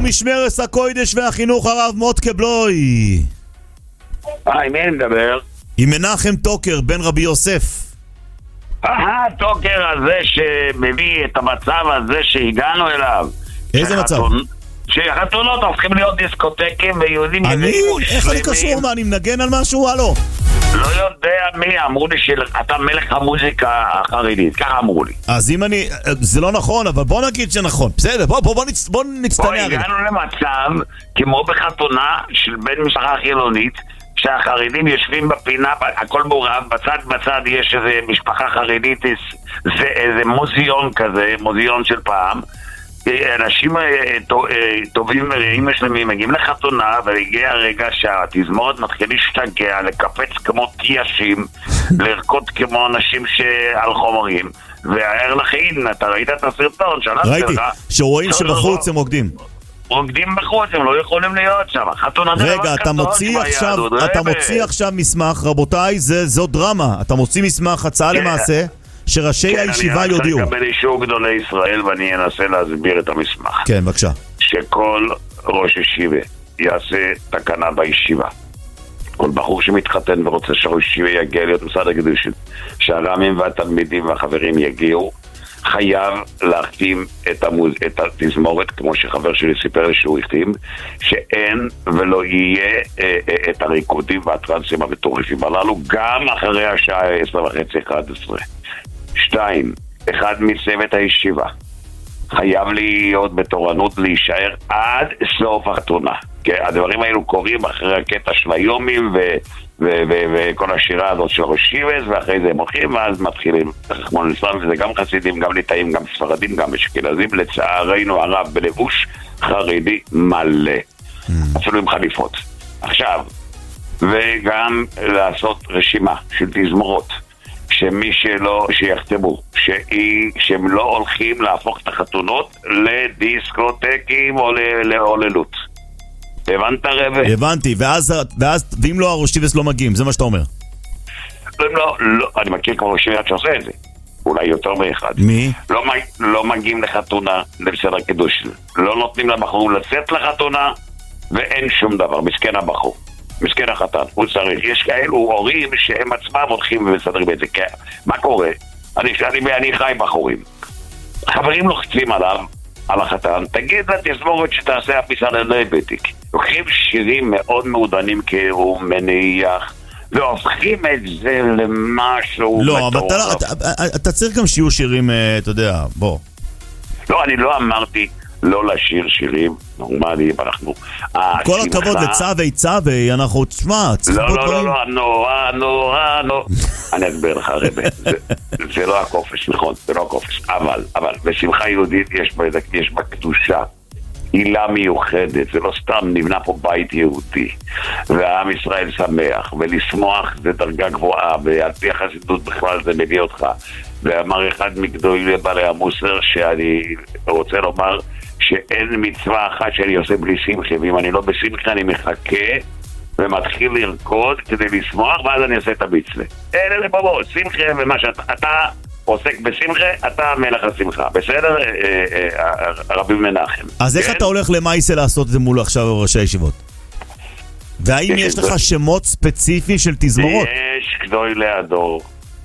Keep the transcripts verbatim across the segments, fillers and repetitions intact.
משמרס הקוידש והחינוך הרב מוטקה בלוי. היי, מי מדבר? עם מנחם טוקר, בן רבי יוסף. אה, טוקר הזה שמביא את המצב הזה שהגענו אליו. איזה מצב? שחתונות הופכים להיות דיסקוטקים ויהודים אני? יביאו איך אני קשור? מה, אני מנגן על משהו? הלו? לא יודע מי, אמרו לי שאתה מלך המוזיקה החרדית, ככה אמרו לי. אז אם אני... זה לא נכון, אבל בוא נגיד שנכון. בסדר, בוא, בוא, בוא, נצ... בוא נצטנע. בוא הגענו למצב, כמו בחתונה של בן משפחה חילונית, שהחרדים יושבים בפינה, הכל מעורב, בצד בצד יש איזה משפחה חרדית, זה איזה מוזיאון כזה, מוזיאון של פעם. אנשים טובים ורעים משלמים מגיעים לחתונה, והגיע הרגע שהתזמורת מתחיל להשתגע, לקפץ כמו תיישים, לרקוד כמו אנשים שעל חומרים, והער לחין, אתה ראית את הסרטון? ראיתי, שרואים שבחוץ הם רוקדים. רוקדים בחוץ, הם לא יכולים להיות שם. חתונה זה רגע, אתה מוציא עכשיו, אתה מוציא עכשיו מסמך, רבותיי, זו דרמה. אתה מוציא מסמך, הצעה למעשה, שראשי הישיבה יודיעו. כן, אני רק לקבל אישור גדולי ישראל ואני אנסה להסביר את המסמך. כן, בבקשה. שכל ראש ישיבה יעשה תקנה בישיבה. כל בחור שמתחתן ורוצה שראש ישיבה יגיע להיות משרד הקדושים, שהרמים והתלמידים והחברים יגיעו, חייב להחתים את, המוז... את התזמורת, כמו שחבר שלי סיפר לי שהוא החתים, שאין ולא יהיה אה, אה, את הריקודים והטרנסים המטורפים הללו, גם אחרי השעה עשר וחצי אחת עשרה. שתיים, אחד מצוות הישיבה חייב להיות בתורנות להישאר עד סוף החתונה. כי הדברים האלו קורים אחרי הקטע של היומים ו... וכל השירה הזאת של ראש שיבס, ואחרי זה הם הולכים, ואז מתחילים רחמון ליצלן, וזה גם חסידים, גם ליטאים, גם ספרדים, גם אשכנזים, לצערנו הרב בלבוש חרדי מלא, אפילו עם חליפות. עכשיו, וגם לעשות רשימה של תזמורות, שמי שלא, שיחתמו, שהם לא הולכים להפוך את החתונות לדיסקוטקים או להוללות. הבנת רבי? הבנתי, ואז, ואז, ואם לא הראש שיבס לא מגיעים, זה מה שאתה אומר? לא, לא, אני מכיר כמו ראש שיבס שעושה את זה, אולי יותר מאחד. מי? לא, לא מגיעים לחתונה, לבשר הקדוש, לא נותנים לבחור לצאת לחתונה, ואין שום דבר, מסכן הבחור, מסכן החתן, הוא צריך, יש כאלו הורים שהם עצמם הולכים ומסדרים את זה, מה קורה? אני, אני, אני חי בחורים, חברים לוחצים עליו, על החתן, תגיד לתזמורת שתעשה הפיסה לנבטיק. לוקחים שירים מאוד מעודנים כאילו מניח, והופכים את זה למשהו לא, אבל אתה, אתה, אתה צריך גם שיהיו שירים, אתה יודע, בוא. לא, אני לא אמרתי לא לשיר שירים נורמליים, אנחנו... כל הכבוד לצווי צווי, אנחנו תשמע, לא, לא, לא, לא, נורא, נורא, נורא. אני אסביר לך רבי, זה לא הקופש, נכון, זה לא הקופש, אבל, אבל, בשמחה יהודית יש בה קדושה, עילה מיוחדת, זה לא סתם נבנה פה בית יהודי, והעם ישראל שמח, ולשמוח זה דרגה גבוהה, ועל פי החסידות בכלל זה מביא אותך, ואמר אחד מגדולי בעלי המוסר, שאני רוצה לומר, שאין מצווה אחת שאני עושה בלי שמחה, ואם אני לא בשמחה אני מחכה ומתחיל לרקוד כדי לשמוח, ואז אני עושה את המצווה. אלה לבבות, שמחה ומה שאתה עוסק בשמחה, אתה מלך השמחה. בסדר, רבי מנחם? אז איך אתה הולך למייסה לעשות את זה מול עכשיו ראשי הישיבות? והאם יש לך שמות ספציפיים של תזמורות? יש גדוי לידור,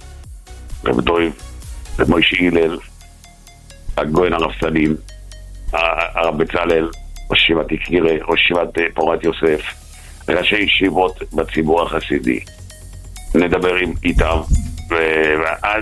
רב דויב, רב מוישה הלל, הגויין הרב סלים, הרב בצלאל, ראש ישיבת יקירה, ראש ישיבת פורת יוסף, ראשי ישיבות בציבור החסידי. נדבר איתם, ואז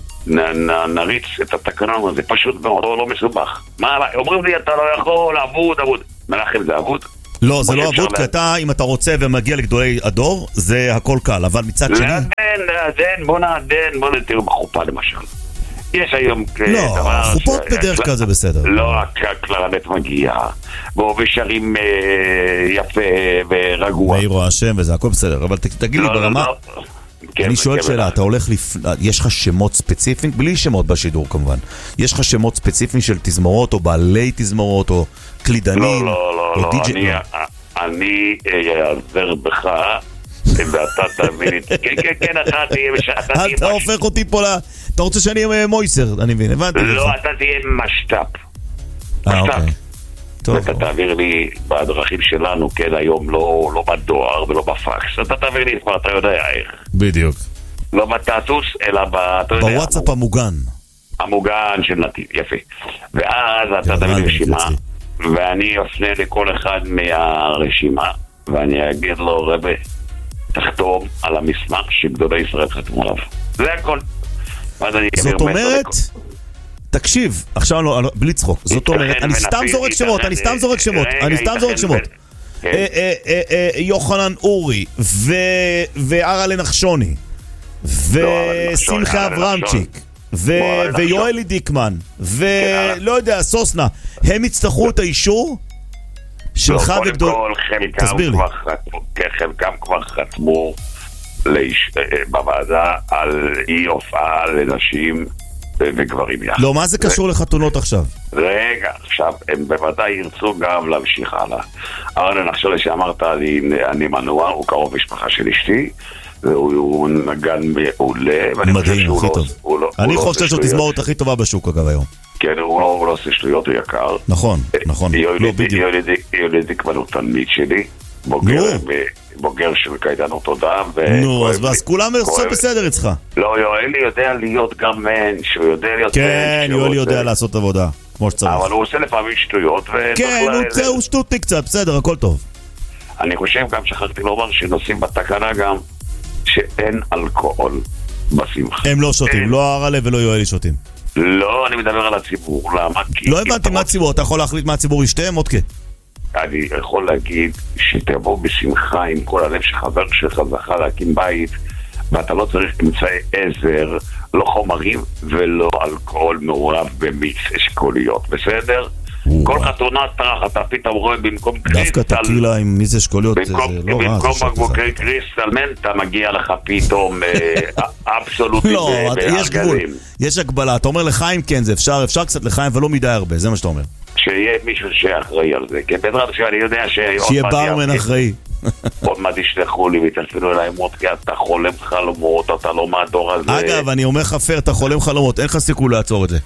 נריץ את התקנון הזה, פשוט מאוד, לא מסובך. מה, אומרים לי, אתה לא יכול, אבוד, אבוד. מנחם, זה אבוד? לא, זה לא אבוד, כי אתה, אם אתה רוצה ומגיע לגדולי הדור, זה הכל קל, אבל מצד שני... לעדן, לעדן, בוא נעדן, בוא נתראו בחופה למשל. יש היום... לא, חופות בדרך כלל זה בסדר. לא, הקלרנט מגיע, ושרים יפה ורגוע. ואירו השם וזה, הכל בסדר, אבל תגיד לי ברמה... אני שואל שאלה, אתה הולך, יש לך שמות ספציפיים, בלי שמות בשידור כמובן, יש לך שמות ספציפיים של תזמורות או בעלי תזמורות או קלידנים? לא, לא, לא, אני אעזר בך ואתה תבין את זה. כן, כן, כן, אתה תהיה... אתה הופך אותי פה ל... אתה רוצה שאני אהיה מויסר, אני מבין, הבנתי. לא, אתה תהיה משטאפ. אה, אוקיי. ואתה תעביר לי בדרכים שלנו, כן, היום לא, לא בדואר ולא בפקס, אתה תעביר לי כבר, אתה יודע איך. בדיוק. לא בטטוס, אלא ב... בוואטסאפ המוגן. המוגן של נתיב, יפה. ואז אתה תביא לי רשימה, ואני אפנה לכל אחד מהרשימה, ואני אגיד לו, רבי, תחתום על המסמך שגדולי ישראל חתמו עליו. זה הכל. זאת אומרת, תקשיב, עכשיו לא, בלי צחוק, זאת אומרת, אני סתם זורק שמות, אני סתם זורק שמות, אני סתם זורק שמות. יוחנן אורי, וארלה נחשוני, ושמחה אברהמצ'יק, ויואלי דיקמן, ולא יודע, סוסנה, הם יצטרכו את האישור שלך וגדול... תסביר לי. חלקם כבר חתמו בוועדה על אי הופעה לנשים וגברים יחד. לא, מה זה קשור לחתונות עכשיו? רגע, עכשיו, הם בוודאי ירצו גם להמשיך הלאה. ארלה נחשוני שאמרת, אני מנוע, הוא קרוב משפחה של אשתי, והוא נגן מעולה. מדהים, הכי טוב. אני חושב שהוא תזמורת הכי טובה בשוק אגב היום. כן, הוא לא עושה שטויות, הוא יקר. נכון, נכון. לא, בדיוק. יולי דיקמן הוא תלמיד שלי, בוגר של קייטנות תודה. נו, אז כולם עושים בסדר אצלך. לא, יואלי יודע להיות גם מן, שהוא יודע להיות מן. כן, יואלי יודע לעשות עבודה, כמו שצריך. אבל הוא עושה לפעמים שטויות. כן, הוא שטותי קצת, בסדר, הכל טוב. אני חושב גם שכחתי לומר שנוסעים בתקנה גם שאין אלכוהול בשמחה. הם לא שותים, לא הרלה ולא יואלי שותים. לא, אני מדבר על הציבור. למה? לא הבנתי מה הציבור, אתה יכול להחליט מה הציבור ישתהם, עוד כן? אני יכול להגיד שתבוא בשמחה עם כל הלב שחבר שלך זכה להקים בית, ואתה לא צריך אמצעי עזר, לא חומרים ולא אלכוהול מעורב במיץ אשכוליות, בסדר? כל חתונה טרח, אתה פתאום רואה במקום קריסטל... דווקא תקילה עם מיץ אשכוליות זה לא רע. במקום בקבוקי קריסטל מנטה מגיע לך פתאום אבסולוטי בהרגלים. יש הגבלה, אתה אומר לחיים כן זה אפשר, אפשר קצת לחיים ולא מדי הרבה, זה מה שאתה אומר. שיהיה מישהו שאחראי על זה, כי בעזרת שאני יודע ש... שיהיה ברמן אחראי. עוד מעט ישלחו לי ויתלפנו אליי מות, כי אתה חולם חלומות, אתה לא מהדור הזה. אגב, אני אומר חפר, אתה חולם חלומות, אין לך סיכוי לעצור את זה.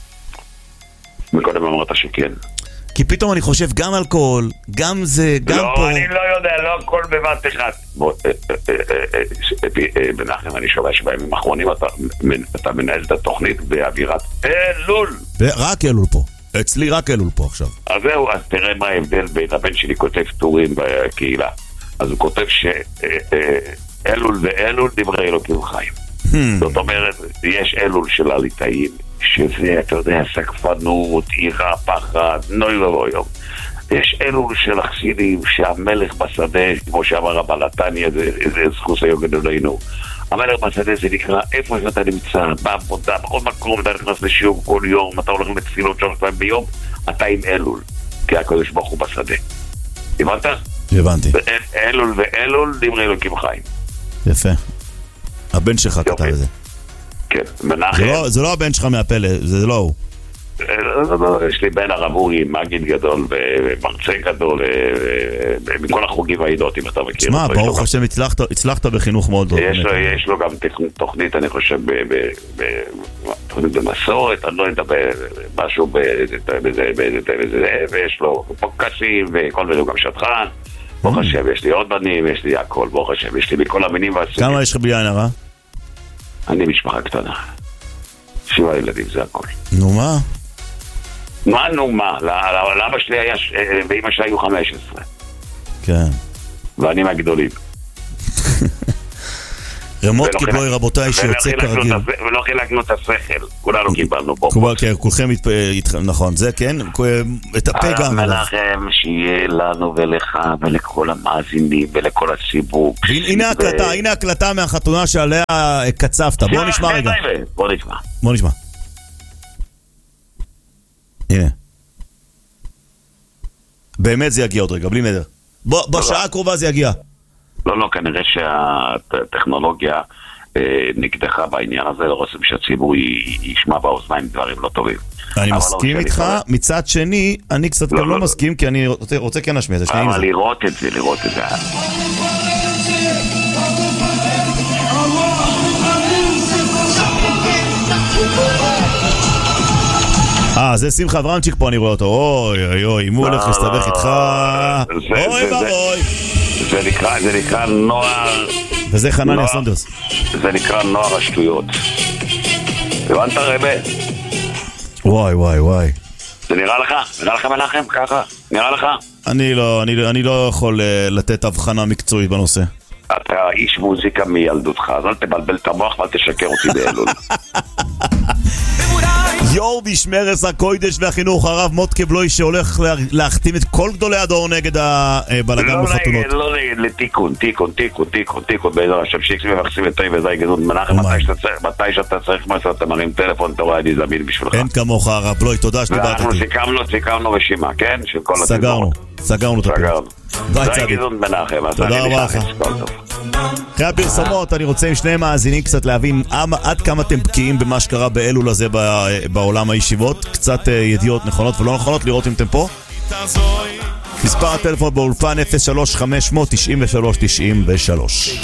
מקודם אמרת שכן. כי פתאום אני חושב גם אלכוהול, גם זה, גם לא, פה... לא, אני לא יודע, לא הכל בבת אחד. בנחם, אני שומע שבימים האחרונים אתה מנהל את התוכנית באווירת אלול. רק אלול פה. אצלי רק אלול פה עכשיו. אז זהו, אז תראה מה ההבדל בין הבן שלי כותב טורים בקהילה. אז הוא כותב שאלול ואלול דברי אלוקים חיים. זאת אומרת, יש אלול של הליטאים, שזה, אתה יודע, סקפנות, עירה, פחד, נוי ובוא יום. יש אלול של החסידים, שהמלך בשדה, כמו שאמר הבעל התניא, זה זכוס היום גדולנו. המלך בשדה זה נקרא איפה שאתה נמצא, בעבודה, בכל מקום, אתה נכנס לשיעור כל יום, אתה הולך לתפילות שלוש פעמים ביום, אתה עם אלול, כי הקדוש ברוך הוא בשדה. הבנת? הבנתי. אלול ואלול, דברי אלוקים חיים. יפה. הבן שלך כתב את זה. כן, מנחם. זה לא הבן שלך מהפלא, זה לא הוא. יש לי בן הרב אורי, מגיד גדול ומרצה גדול מכל החוגים העידות, אם אתה מכיר. שמע, ברוך השם, הצלחת בחינוך מאוד טוב. יש לו גם תוכנית, אני חושב, תוכנית במסורת, אני לא יודע, משהו בזה, ויש לו פוקסים וכל מיני, גם שטחן. ברוך השם, יש לי עוד בנים, יש לי הכל, ברוך השם, יש לי מכל המינים והסוגים. כמה יש לך בלי עין הרע? אני משפחה קטנה. שבעה ילדים, זה הכל. נו מה? מה נו מה? לאבא שלי היה, ואמא שלי היו חמש עשרה. כן. ואני מהגדולים. רמות כבוי רבותיי שיוצא כרגיל. ולא חילקנו את השכל, כולנו קיבלנו בו. כולכם, נכון, זה כן, את הפה גם. מנחם, שיהיה לנו ולך ולכל המאזינים ולכל הציבור. הנה הקלטה, הנה הקלטה מהחתונה שעליה קצבת. בוא נשמע רגע. בוא נשמע. בוא נשמע. הנה. באמת זה יגיע עוד רגע, בלי נדר. בשעה הקרובה זה יגיע. לא, לא, כנראה שהטכנולוגיה נגדך בעניין הזה, לא רוצים שהציבור ישמע באוזניים דברים לא טובים. אני מסכים איתך, מצד שני, אני קצת גם לא מסכים, כי אני רוצה כן להשמיע את זה. אבל לראות את זה, לראות את זה. אה, זה שמחה אברמצ'יק פה, אני רואה אותו. אוי, אוי, אוי, אם הוא הולך להסתבך איתך... אוי ואוי. זה נקרא, זה נקרא נוער... וזה חנניה סונדרס. זה נקרא נוער השטויות. הבנת רבה? וואי, וואי, וואי. זה נראה לך? נראה לך מנחם? ככה? נראה לך? אני לא, אני, אני לא יכול uh, לתת הבחנה מקצועית בנושא. אתה איש מוזיקה מילדותך, אז אל תבלבל את המוח ואל תשקר אותי באלול. יור משמרס הקוידש והחינוך, הרב מוטקה בלוי שהולך להחתים את כל גדולי הדור נגד הבלגן בחתונות. לא נגד, לתיקון, תיקון, תיקון, תיקון, תיקון, בעזר השם שיקסים ומחסים את תאי וזי גזות מנחם, מתי שאתה צריך מסר, אתה מרים טלפון, אתה רואה אני זמין בשבילך. אין כמוך הרב בלוי, תודה שדיברת אותי. ואנחנו סיכמנו, סיכמנו רשימה, כן? של כל סגרנו, סגרנו את הפרק. ביי צדיק. תודה רבה לך. אחרי הפרסומות אני רוצה עם שני מאזינים קצת להבין עד כמה אתם בקיאים במה שקרה באלול הזה בעולם הישיבות, קצת ידיעות נכונות ולא נכונות, לראות אם אתם פה. מספר הטלפון באולפן אפס שלוש חמש תשע שלוש תשע שלוש.